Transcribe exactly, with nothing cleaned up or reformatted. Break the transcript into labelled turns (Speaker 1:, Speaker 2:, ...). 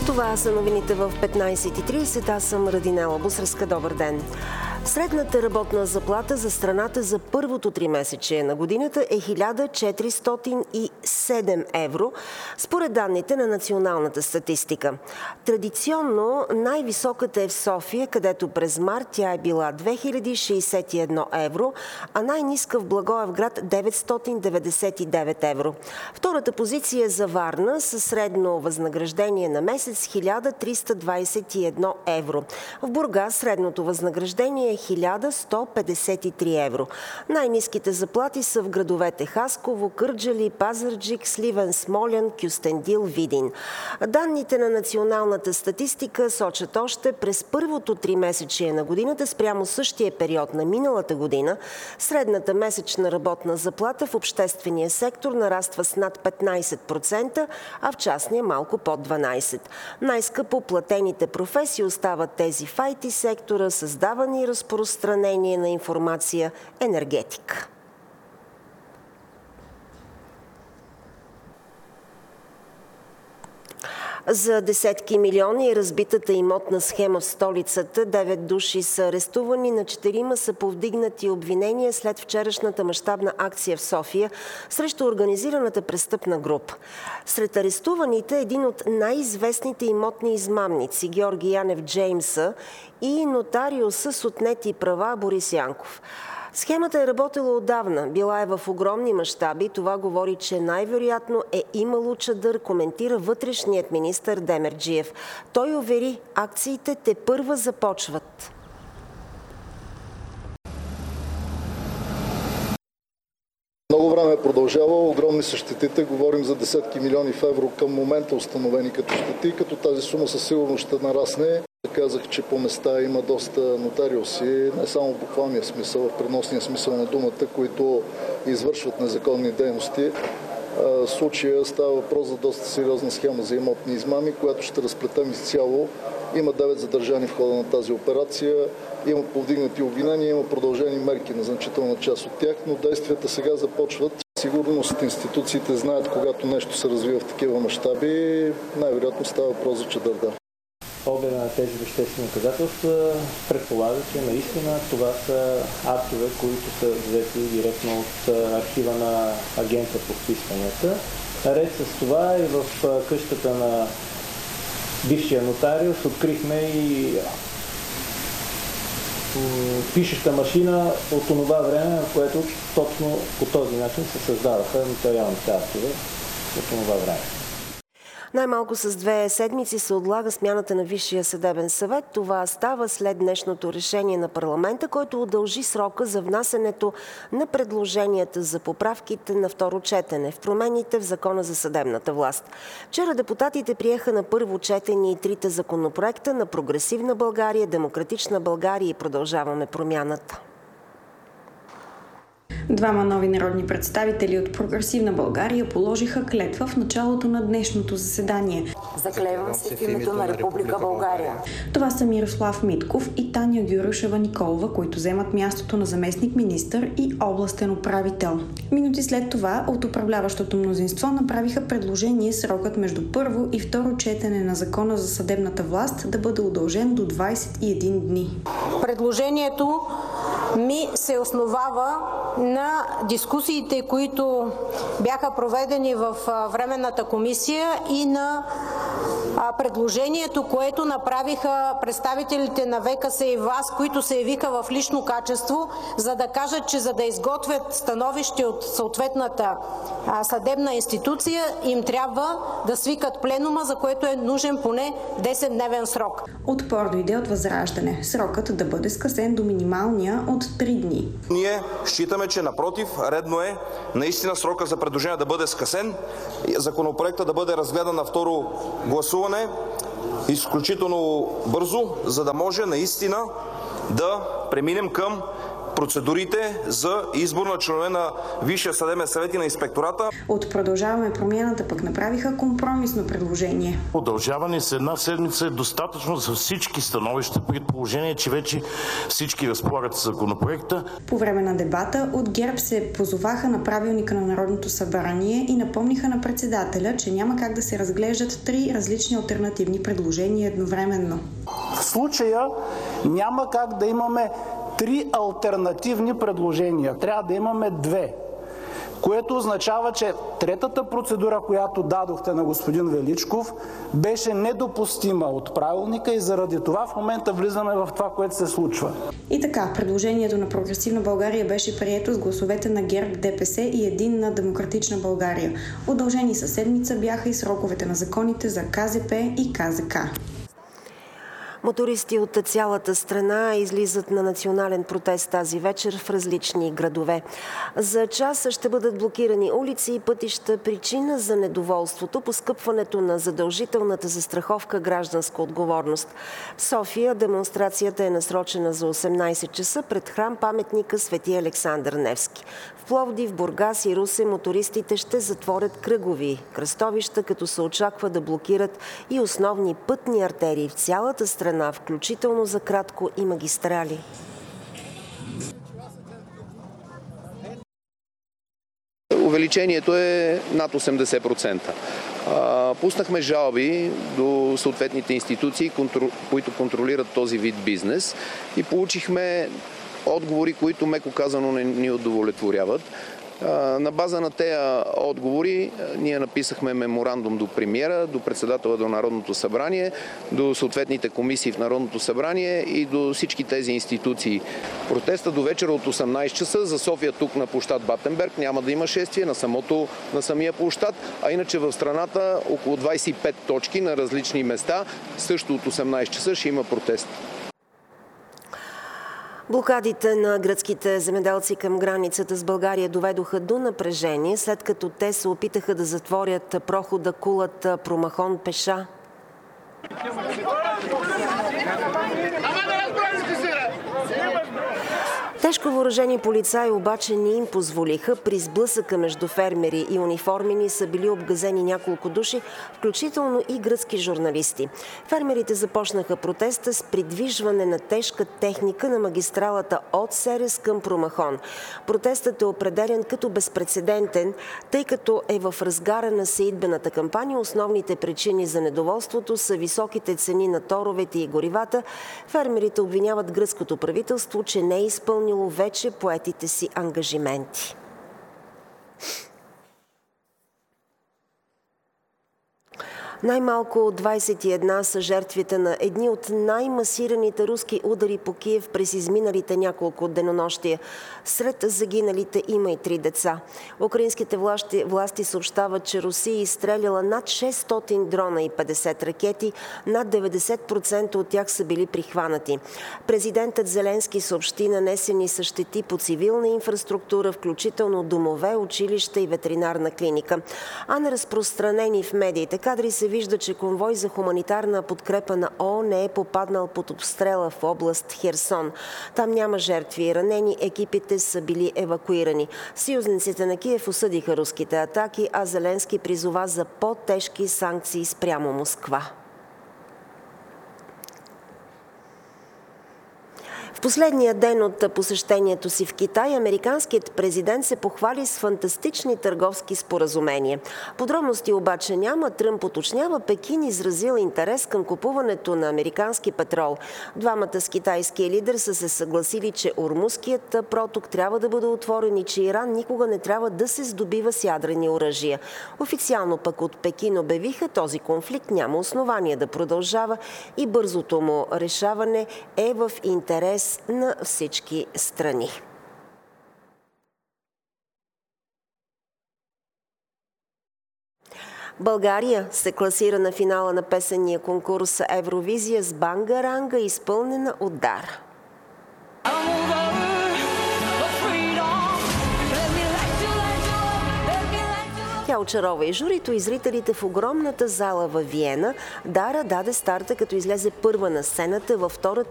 Speaker 1: Това са новините в петнайсет и трийсет. Аз съм Радинела Бусърска. Добър ден. Средната работна заплата за страната за първото тримесечие на годината е хиляда четиристотин и седем евро, според данните на националната статистика. Традиционно най-високата е в София, където през март тя е била две хиляди шейсет и едно евро, а най-ниска в Благоевград деветстотин деветдесет и девет евро. Втората позиция е за Варна със средно възнаграждение на месец хиляда триста двайсет и едно евро. В Бургас средното възнаграждение е хиляда сто петдесет и три евро. Най-ниските заплати са в градовете Хасково, Кърджали, Пазарджик, Сливен, Смолян, Кюстендил, Видин. Данните на националната статистика сочат още през първото тримесечие на годината спрямо същия период на миналата година. Средната месечна работна заплата в обществения сектор нараства с над петнайсет процента, а в частния малко под дванайсет процента. Най-скъпо платените професии остават тези в ай ти сектора, създаване и разпространение на информация, енергетика. За десетки милиони е разбитата имотна схема в столицата. Девет души са арестувани, на четирима са повдигнати обвинения след вчерашната мащабна акция в София срещу организираната престъпна група. Сред арестуваните е един от най-известните имотни измамници Георги Янев Джеймса и нотариуса с отнети права Борис Янков. Схемата е работила отдавна, била е в огромни мащаби. Това говори, че най-вероятно е имало чадър, коментира вътрешният министър Демерджиев. Той увери, акциите тепърва започват.
Speaker 2: Много време продължава, огромни са щетите, говорим за десетки милиони в евро към момента установени като щети, като тази сума със сигурност ще нарасне. Казах, че по места има доста нотариуси, не само в буквалния смисъл, в преносния смисъл на думата, които извършват незаконни дейности. В случая става въпрос за доста сериозна схема за имотни измами, която ще разплетем изцяло. Има девет задържани в хода на тази операция, има повдигнати обвинения, има продължени мерки на значителна част от тях, но действията сега започват. Сигурност институциите знаят, когато нещо се развива в такива мащаби, най-вероятно става въпрос за чадър.
Speaker 3: Огледа на тези веществени доказателства предполага, че наистина това са актове, които са взети директно от архива на агента по вписванията. Наред с това и в къщата на бившия нотариус открихме и пишеща машина от това време, в което точно по този начин се създаваха нотариалните актове от това време.
Speaker 1: Най-малко с две седмици се отлага смяната на Висшия съдебен съвет. Това става след днешното решение на парламента, който удължи срока за внасянето на предложенията за поправките на второ четене в промените в Закона за съдебната власт. Вчера депутатите приеха на първо четене и трите законопроекта на Прогресивна България, Демократична България и Продължаваме промяната.
Speaker 4: Двама нови народни представители от Прогресивна България положиха клетва в началото на днешното заседание.
Speaker 5: Заклевам се в името на Република България.
Speaker 4: Това са Мирослав Митков и Таня Гюрушева-Николова, които вземат мястото на заместник-министър и областен управител. Минути след това от управляващото мнозинство направиха предложение срокът между първо и второ четене на Закона за съдебната власт да бъде удължен до двайсет и един дни.
Speaker 5: Предложението ми се основава на дискусиите, които бяха проведени в Временната комисия и на предложението, което направиха представителите на Ве Ка Се и ВАС, които се явиха в лично качество, за да кажат, че за да изготвят становище от съответната съдебна институция, им трябва да свикат пленума, за което е нужен поне десетдневен срок.
Speaker 4: Отпор дойде от Възраждане. Срокът да бъде скъсен до минималния от три дни.
Speaker 6: Ние считаме, че напротив, редно е наистина срока за предложение да бъде скъсен, законопроекта да бъде разгледан на второ гласуване изключително бързо, за да може наистина да преминем към процедурите за избор на членове на Висшия съдебен съвет и на инспектората.
Speaker 4: От Продължаваме промяната пък направиха компромисно предложение.
Speaker 7: Удължаване с една седмица е достатъчно за всички становища, при положение, че вече всички разполагат с законопроекта.
Speaker 4: По време на дебата от ГЕРБ се позоваха на правилника на Народното събрание и напомниха на председателя, че няма как да се разглеждат три различни алтернативни предложения едновременно.
Speaker 8: В случая няма как да имаме три алтернативни предложения. Трябва да имаме две. Което означава, че третата процедура, която дадохте на господин Величков, беше недопустима от правилника и заради това в момента влизаме в това, което се случва.
Speaker 4: И така, предложението на Прогресивна България беше прието с гласовете на ГЕРБ, ДПС и Единна демократична България. Удължени със седмица бяха и сроковете на законите за Ка Зе Пе и Ка Зе Ка.
Speaker 1: Мотористи от цялата страна излизат на национален протест тази вечер в различни градове. За час ще бъдат блокирани улици и пътища. Причина за недоволството – поскъпването на задължителната застраховка гражданска отговорност. В София демонстрацията е насрочена за осемнайсет часа пред храм паметника Свети Александър Невски. В Пловдив, Бургас и Русе мотористите ще затворят кръгови кръстовища, като се очаква да блокират и основни пътни артерии в цялата страна, включително за кратко и магистрали.
Speaker 9: Увеличението е над осемдесет процента. Пуснахме жалби до съответните институции, които контролират този вид бизнес, и получихме отговори, които меко казано не ни удовлетворяват. На база на тези отговори ние написахме меморандум до премиера, до председателя до Народното събрание, до съответните комисии в Народното събрание и до всички тези институции. Протеста до вечера от осемнайсет часа за София, тук на площад Батенберг, няма да има шествие на, самото, на самия площад, а иначе в страната около двайсет и пет точки на различни места, също от осемнайсет часа ще има протест.
Speaker 1: Блокадите на гръцките земеделци към границата с България доведоха до напрежение, след като те се опитаха да затворят прохода Кулата – Промахон – Пеша. Тежко въоръжени полицаи обаче не им позволиха. При сблъсъка между фермери и униформени са били обгазени няколко души, включително и гръцки журналисти. Фермерите започнаха протеста с придвижване на тежка техника на магистралата от Серес към Промахон. Протестът е определен като безпрецедентен, тъй като е в разгара на сеитбената кампания. Основните причини за недоволството са високите цени на торовете и горивата. Фермерите обвиняват гръцкото правителство, че не е изпълнило вече поетите си ангажименти. Най-малко двайсет и една са жертвите на едни от най-масираните руски удари по Киев през изминалите няколко денонощия. Сред загиналите има и три деца. Украинските власти, власти съобщават, че Русия изстреляла над шестстотин дрона и петдесет ракети, над деветдесет процента от тях са били прихванати. Президентът Зеленски съобщи нанесени са щети по цивилна инфраструктура, включително домове, училища и ветеринарна клиника. А на разпространени в медиите кадри се вижда, че конвой за хуманитарна подкрепа на ООН е попаднал под обстрела в област Херсон. Там няма жертви и ранени, екипите са били евакуирани. Съюзниците на Киев осъдиха руските атаки, а Зеленски призова за по-тежки санкции спрямо Москва. В последния ден от посещението си в Китай, американският президент се похвали с фантастични търговски споразумения. Подробности обаче няма. Тръмп уточнява, Пекин изразил интерес към купуването на американски петрол. Двамата с китайския лидер са се съгласили, че Ормузският проток трябва да бъде отворен и че Иран никога не трябва да се здобива с ядрени оръжия. Официално пък от Пекин обявиха, този конфликт няма основание да продължава и бързото му решаване е в интерес на всички страни. България се класира на финала на песенния конкурс Евровизия с Банга-ранга, изпълнена от Дара. Тя очарова и журито, и зрителите в огромната зала във Виена. Дара даде старта, като излезе първа на сцената във втората